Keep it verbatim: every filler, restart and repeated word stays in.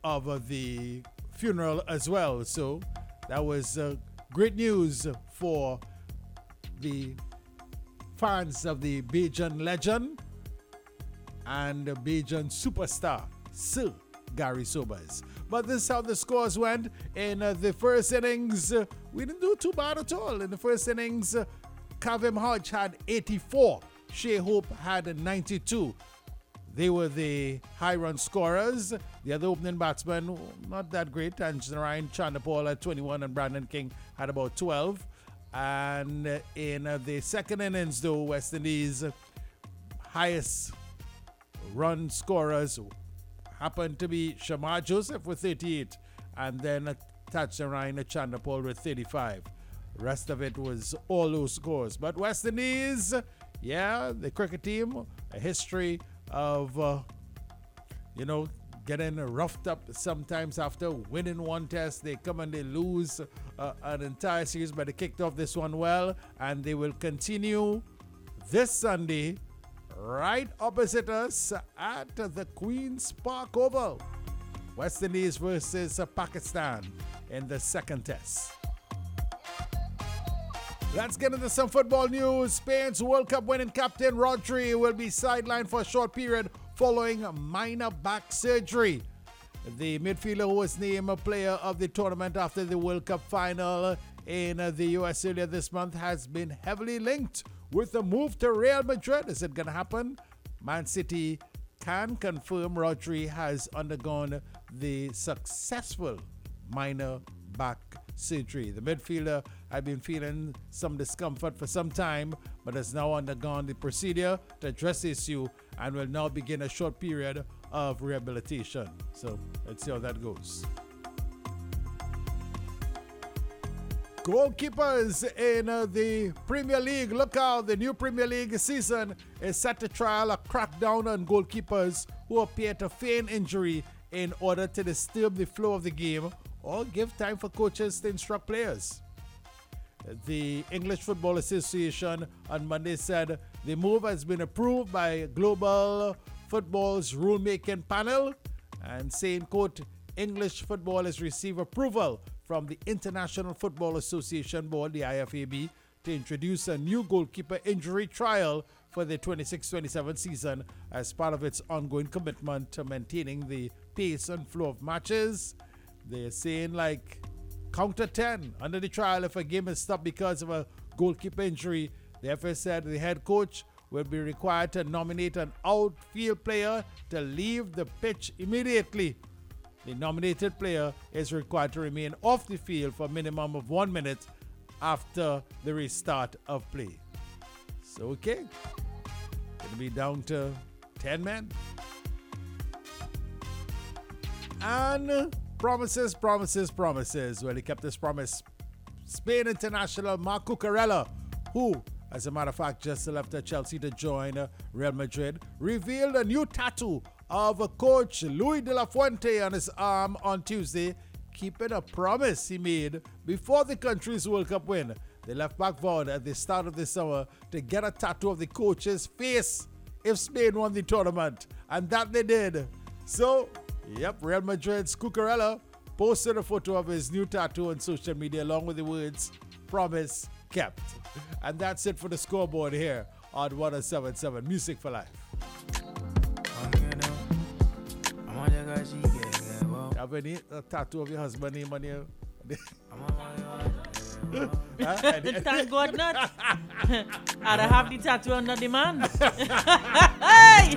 of uh, the funeral as well. So that was uh, great news for the fans of the Bajan legend and the Bajan superstar, Sir Gary Sobers. But this is how the scores went in uh, the first innings. Uh, we didn't do too bad at all. In the first innings, uh, Kavem Hodge had eighty-four. Shea Hope had ninety-two. They were the high run scorers. The other opening batsmen, not that great. Tangerine Chanderpaul had twenty-one and Brandon King had about twelve. And uh, in uh, the second innings, though, West Indies' highest run scorers happened to be Shamar Joseph with thirty-eight, and then Tangerine Chanderpaul with thirty-five. The rest of it was all those scores. But West Indies, yeah, the cricket team, a history of, uh, you know, getting roughed up sometimes after winning one test. They come and they lose uh, an entire series, but they kicked off this one well, and they will continue this Sunday right opposite us at the Queen's Park Oval. West Indies versus uh, Pakistan in the second test. Let's get into some football news. Spain's World Cup winning captain Rodri will be sidelined for a short period following minor back surgery. The midfielder who was named a player of the tournament after the World Cup final in the U S earlier this month has been heavily linked with a move to Real Madrid. Is it going to happen? Man City can confirm Rodri has undergone the successful minor back surgery. The midfielder had been feeling some discomfort for some time, but has now undergone the procedure to address the issue and will now begin a short period of rehabilitation. So let's see how that goes. Goalkeepers in uh, the Premier League. Look out, the new Premier League season is set to trial a crackdown on goalkeepers who appear to feign injury in order to disturb the flow of the game or give time for coaches to instruct players. The English Football Association on Monday said the move has been approved by Global Football's rulemaking panel, and saying, quote, English football has received approval from the International Football Association Board, the I F A B, to introduce a new goalkeeper injury trial for the twenty-six twenty-seven season as part of its ongoing commitment to maintaining the pace and flow of matches. They're saying, like, counter ten under the trial if a game is stopped because of a goalkeeper injury. The F A said the head coach will be required to nominate an outfield player to leave the pitch immediately. The nominated player is required to remain off the field for a minimum of one minute after the restart of play. So, okay, it'll be down to ten men. And promises, promises, promises. Well, he kept his promise. Spain international Marc Cucurella, who, as a matter of fact, just left Chelsea to join Real Madrid, revealed a new tattoo of a coach Luis de la Fuente on his arm on Tuesday, keeping a promise he made before the country's World Cup win. The left back vowed at the start of the summer to get a tattoo of the coach's face if Spain won the tournament, and that they did. So, yep, Real Madrid's Cucurella posted a photo of his new tattoo on social media along with the words, promise kept. And that's it for the scoreboard here on one oh seven point seven Music for Life. Have any a tattoo of your husband name on you? Thank God not. I'd have the tattoo under the man. Hey!